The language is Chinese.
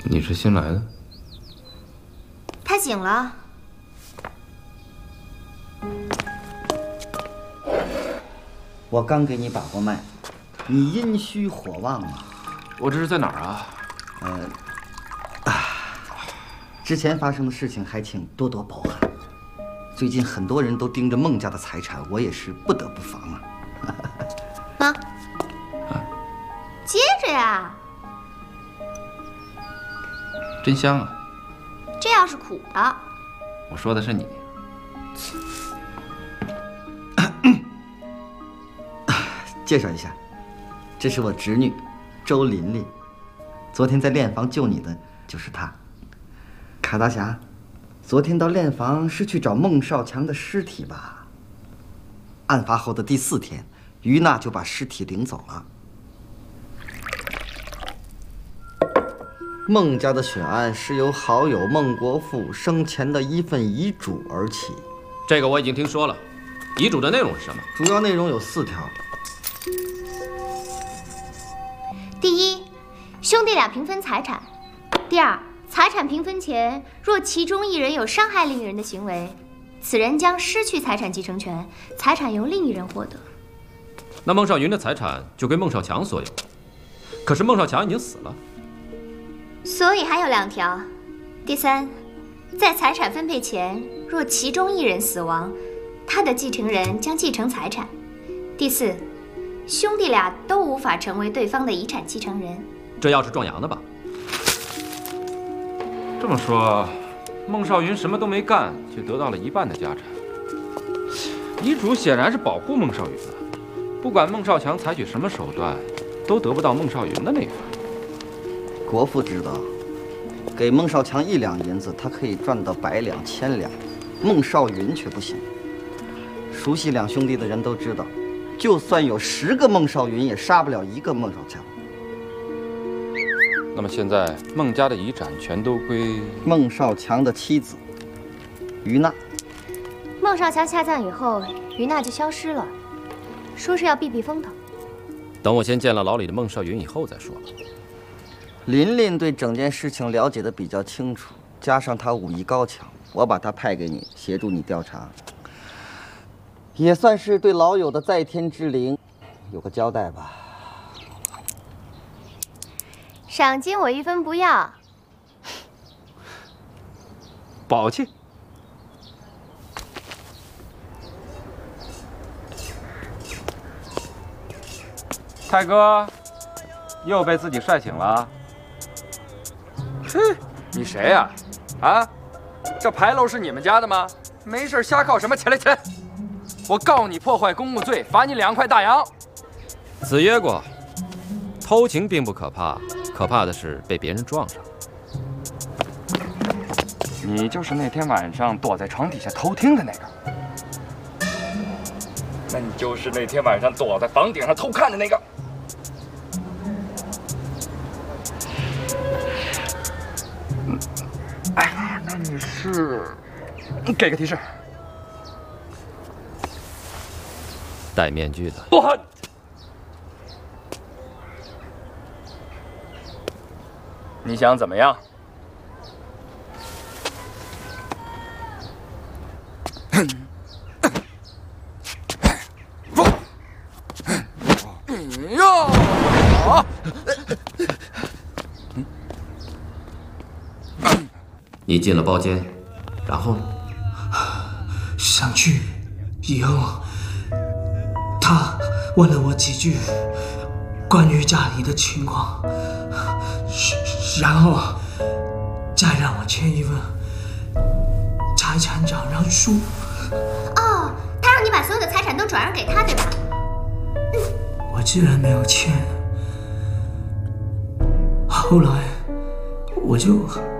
你是新来的？ 他醒了。 我刚给你把过脉，你阴虚火旺啊。 我这是在哪儿啊？ 之前发生的事情还请多多包涵。最近很多人都盯着孟家的财产，我也是不得不防啊。 妈，接着呀。 真香啊！ 这要是苦的。 我说的是你。 介绍一下，这是我侄女周琳琳，昨天在练房救你的就是她。卡大侠，昨天到练房是去找孟少强的尸体吧？案发后的第4天，于娜就把尸体领走了。孟家的血案是由好友孟国富生前的一份遗嘱而起。 这个我已经听说了。遗嘱的内容是什么？ 主要内容有4条。 第一，兄弟俩平分财产；第二，财产平分前，若其中一人有伤害另一人的行为，此人将失去财产继承权，财产由另一人获得。 那孟少云的财产就归孟少强所有，可是孟少强已经死了， 所以还有2条。第三，在财产分配前，若其中一人死亡，他的继承人将继承财产。第四，兄弟俩都无法成为对方的遗产继承人。 这要是壮阳的吧？这么说，孟少云什么都没干，就得到了1半的家产。遗嘱显然是保护孟少云的，不管孟少强采取什么手段，都得不到孟少云的那份。 国父知道，给孟少强1两银子，他可以赚到100两、1000两，孟少云却不行。熟悉两兄弟的人都知道，就算有10个孟少云，也杀不了1个孟少强。 那么现在孟家的遗产全都归孟少强的妻子于娜。 孟少强下葬以后，于娜就消失了，说是要避避风头。 等我先见了牢里的孟少云以后再说吧。 琳琳对整件事情了解的比较清楚，加上她武艺高强，我把她派给你，协助你调查，也算是对老友的在天之灵有个交代吧。 赏金我1分不要。 宝气。泰哥，又被自己帅醒了。 嘿，你谁呀？啊，这牌楼是你们家的吗？没事瞎靠什么？起来起来！我告你破坏公务罪，罚你2块大洋。 子曰过，偷情并不可怕，可怕的是被别人撞上。 你就是那天晚上躲在床底下偷听的那个。那你就是那天晚上躲在房顶上偷看的那个。哎呀，那你是？给个提示。 戴面具的。 我。你想怎么样？ 你进了包间，然后呢？ 上去以后，他问了我几句关于家里的情况，然后再让我签一份财产转让书。 哦，他让你把所有的财产都转让给他，对吧？ 我自然没有签。后来我就